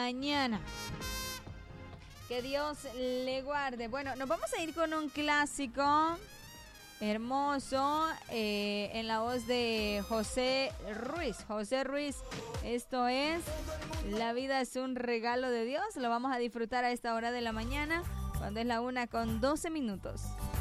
mañana. Que Dios le guarde. Bueno, nos vamos a ir con un clásico hermoso en la voz de José Ruiz. José Ruiz, esto es La vida es un regalo de Dios. Lo vamos a disfrutar a esta hora de la mañana, cuando es la 1:12 minutos.